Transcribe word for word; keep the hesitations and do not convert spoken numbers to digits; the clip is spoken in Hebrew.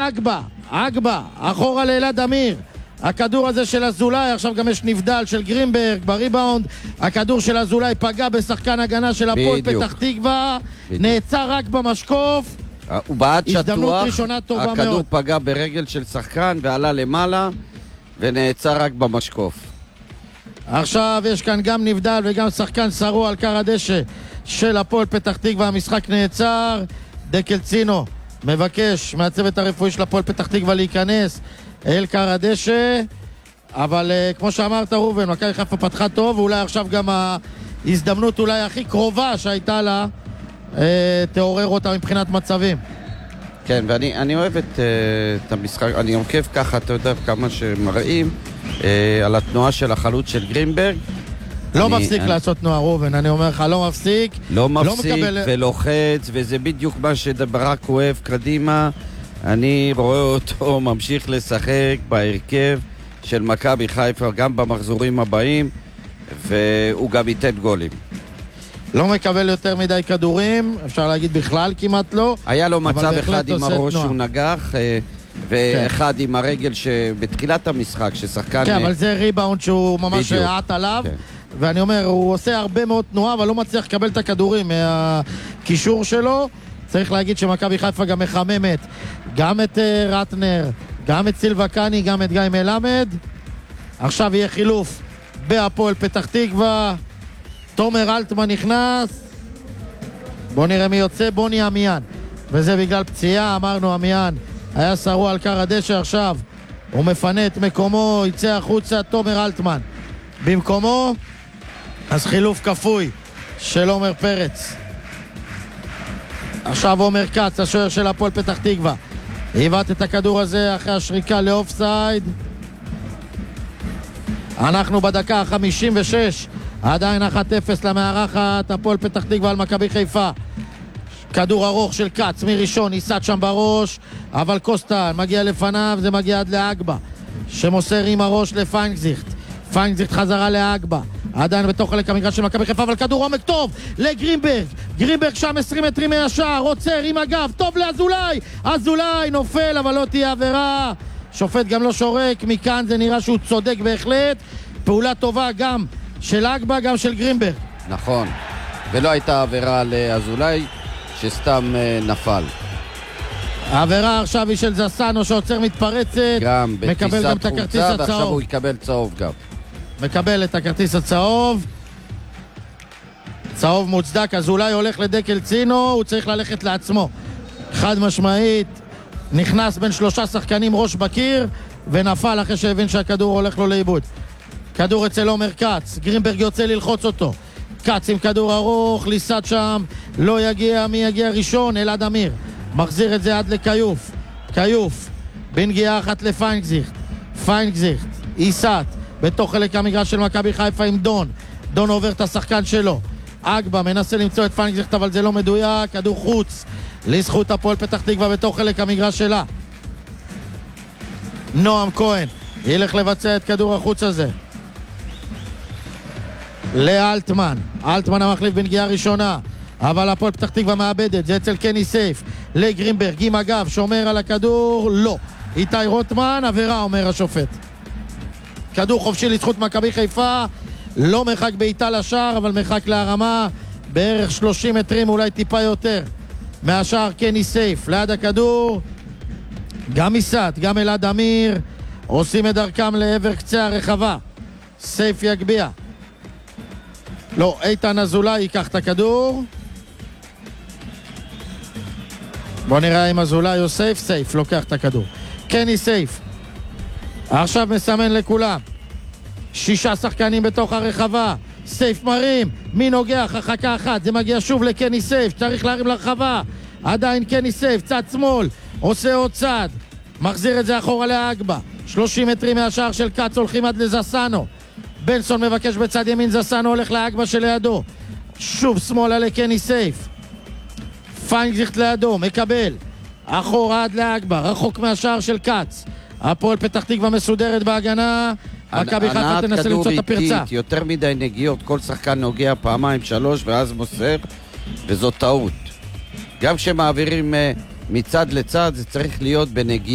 אגבה, אגבה, אחורה לאלעד אמיר. הכדור הזה של אזולאי, עכשיו גם יש נבדל של גרינברג בריבאונד. הכדור של אזולאי פגע בשחקן הגנה של הפועל פתח תקווה, נעצר רק במשקוף. הוא בעט שטוח, הכדור מאוד. פגע ברגל של שחקן ועלה למעלה ונעצר רק במשקוף. עכשיו יש כאן גם נבדל וגם שחקן שרוע על קר הדשא של הפועל פתח תקווה. המשחק נעצר. דקלצינו מבקש מהצוות הרפואי של הפועל פתח תקווה להיכנס אל קר הדשא, אבל uh, כמו שאמרת ראובן, מכבי חיפה פתחה טוב, ואולי עכשיו גם ההזדמנות אולי הכי קרובה שהייתה לה uh, תעורר אותה מבחינת מצבים. כן, ואני אני אוהב את, uh, את המשחק, אני עוקב ככה, אתה יודע כמה שמראים uh, על התנועה של החלוץ של גרינברג. לא אני, מפסיק אני... לעשות תנועה ראובן, אני אומר לך, לא מפסיק. לא מפסיק לא מקבל... ולוחץ, וזה בדיוק מה שברק אוהב קדימה. אני רואה אותו ממשיך לשחק בהרכב של מכבי חיפה גם במחזורים הבאים, והוא גם ייתן גולים. לא מקבל יותר מדי כדורים, אפשר להגיד בכלל כמעט לא. היה לו מצב אחד עם הראש תנועה. שהוא נגח, ואחד כן. עם הרגל שבתחילת המשחק, ששחקן... כן, אבל זה ריבאונד שהוא ממש עט עליו. כן. ואני אומר, הוא עושה הרבה מאוד תנועה, אבל לא מצליח לקבל את הכדורים מהקישור שלו. צריך להגיד שמכבי חיפה גם מחממת גם את uh, רטנר, גם את סילבה קני, גם את גיא מלמד. עכשיו יהיה חילוף בהפועל פתח תקווה. תומר אלטמן נכנס. בוא נראה מי יוצא. בוני אמיאן, וזה בגלל פציעה. אמרנו אמיאן היה שרוע על קר הדשא, עכשיו הוא מפנה את מקומו, יצא החוצה תומר אלטמן במקומו. אז חילוף כפוי של עומר פרץ. עכשיו עומר קץ, השוער של הפועל פתח תקווה, היבט את הכדור הזה אחרי השריקה לאופסייד. אנחנו בדקה ה-חמישים ושש, עדיין אחת אפס למארחת הפועל פתח תקווה על מכבי חיפה. כדור ארוך של קץ מראשון, ניסת שם בראש, אבל קוסטן מגיע לפניו, זה מגיע עד לאגבה שמוסר עם הראש לפיינגזיכט. פיינגזיכט חזרה לאגבה, עדיין בתוך חלק המגרש של מכבי חיפה, אבל כדור עומק טוב לגרינברג. גרינברג שם עשרים מטרים מהשער, עוצר עם הגב, טוב לאזולאי. אזולאי נופל, אבל לא תהיה עבירה. שופט גם לא שורק, מכאן זה נראה שהוא צודק בהחלט. פעולה טובה גם של אגבה, גם של גרינברג. נכון, ולא הייתה עבירה לאזולאי שסתם נפל. העבירה עכשיו היא של זסנו שעוצר מתפרצת, גם מקבל גם את הכרטיס הצהוב, ועכשיו הוא יקבל צהוב גם. מקבל את הכרטיס הצהוב, צהוב מוצדק. אז אולי הולך לדקל צינו, הוא צריך ללכת לעצמו חד משמעית. נכנס בין שלושה שחקנים ראש בקיר ונפל אחרי שהבין שהכדור הולך לו לאיבוד. כדור אצל עומר קץ, גרינברג יוצא ללחוץ אותו, קץ עם כדור ארוך, ליסת שם, לא יגיע. מי יגיע ראשון? אלעד אמיר מחזיר את זה עד לקיוף. קיוף בנגיעה אחת לפיינגזיכט, פיינגזיכט איסת בתוך חלק המגרש של מכבי חיפה עם דון. דון עובר את השחקן שלו, אגבה מנסה למצוא את פיינגזיכט אבל זה לא מדויק. כדור חוץ לזכות הפועל פתח תקווה בתוך חלק המגרש שלה. נועם כהן ילך לבצע את כדור החוץ הזה לאלטמן. אלטמן המחליף בנגיעה ראשונה, אבל הפועל פתח תקווה מאבדת. זה אצל קני סייף לגרינברג עם הגב, שומר על הכדור, לא. איתי רוטמן, עבירה אומר השופט. כדור חופשי לזכות מכבי חיפה, לא מרחק בעיטה לשער, אבל מרחק להרמה בערך שלושים מטרים, אולי טיפה יותר מהשער. קני סייף ליד הכדור, גם איסת, גם אלעד אמיר עושים את דרכם לעבר קצה הרחבה. סייף יגביע, לא, איתן אזולאי ייקח את הכדור. בוא נראה אם אזולאי או סייף. סייף לוקח את הכדור. קני סייף עכשיו מסמן לכולם, שישה שחקנים בתוך הרחבה. סייף מרים, מי נוגח? החכה אחת, זה מגיע שוב לקני סייף, צריך להרים לרחבה. עדיין קני סייף, צד שמאל, עושה עוד צד, מחזיר את זה אחורה לאגבה. שלושים מטרים מהשער של קץ, הולכים עד לזסנו. בנסון מבקש בצד ימין, זסנו הולך לאגבה שלידו, שוב שמאלה לקני סייף. פיינגזיכט לידו, מקבל אחורה עד לאגבה, רחוק מהשער של קץ. הפועל פתח תקווה מסודרת בהגנה, מכבי חיפה תנסה למצוא את הפרצה. יותר מדי נגיעות, כל שחקן נוגע פעמיים שלוש ואז מוסר, וזאת טעות. גם כשמעבירים מצד לצד זה צריך להיות בנגיעה.